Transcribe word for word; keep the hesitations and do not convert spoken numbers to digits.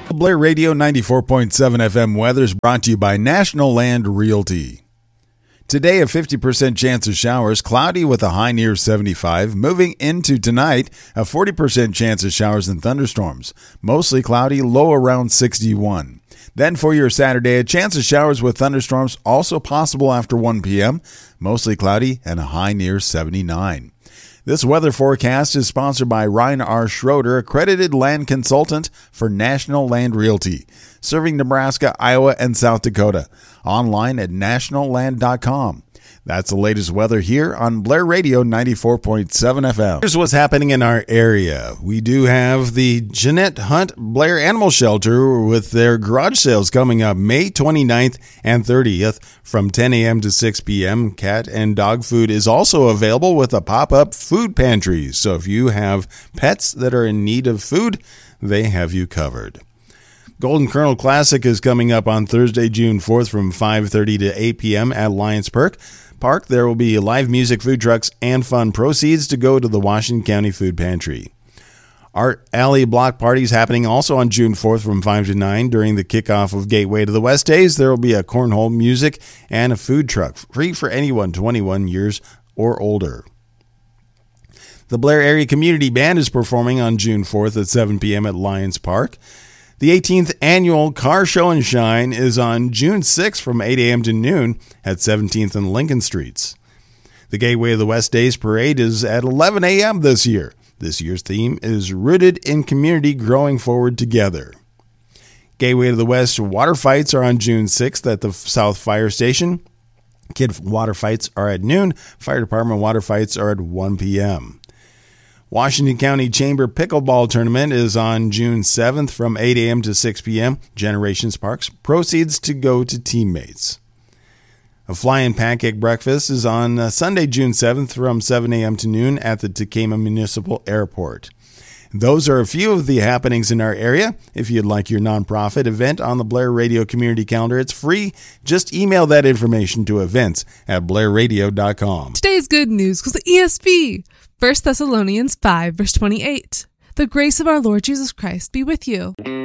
Blair Radio ninety-four point seven F M weather is brought to you by National Land Realty. Today, a fifty percent chance of showers, cloudy with a high near seventy-five. Moving into tonight, a forty percent chance of showers and thunderstorms. Mostly cloudy, low around sixty-one. Then for your Saturday, a chance of showers with thunderstorms also possible after one p.m. Mostly cloudy and a high near seventy-nine. This weather forecast is sponsored by Ryan R. Schroeder, accredited land consultant for National Land Realty, serving Nebraska, Iowa, and South Dakota. Online at national land dot com. That's the latest weather here on Blair Radio ninety-four point seven F M. Here's what's happening in our area. We do have the Jeanette Hunt Blair Animal Shelter with their garage sales coming up May twenty-ninth and thirtieth from ten a.m. to six p.m. Cat and dog food is also available with a pop-up food pantry. So if you have pets that are in need of food, they have you covered. Golden Kernel Classic is coming up on Thursday, June fourth from five thirty to eight p.m. at Lions Park. Park. There will be live music, food trucks, and fun. Proceeds to go to the Washington County Food Pantry. Art Alley Block Parties happening also on June fourth from five to nine. During the kickoff of Gateway to the West Days, there will be a cornhole, music, and a food truck. Free for anyone twenty-one years or older. The Blair Area Community Band is performing on June fourth at seven p.m. at Lions Park. The eighteenth Annual Car Show and Shine is on June sixth from eight a.m. to noon at seventeenth and Lincoln Streets. The Gateway of the West Days Parade is at eleven a.m. this year. This year's theme is Rooted in Community, Growing Forward Together. Gateway to the West water fights are on June sixth at the South Fire Station. Kid water fights are at noon. Fire Department water fights are at one p.m. Washington County Chamber Pickleball Tournament is on June seventh from eight a.m. to six p.m. Generations Parks. Proceeds to go to teammates. A Flying Pancake Breakfast is on uh, Sunday, June seventh from seven a.m. to noon at the Tekamah Municipal Airport. Those are a few of the happenings in our area. If you'd like your nonprofit event on the Blair Radio Community Calendar, it's free. Just email that information to events at blair radio dot com. Today's good news was the E S V. First Thessalonians five, verse twenty-eight. The grace of our Lord Jesus Christ be with you.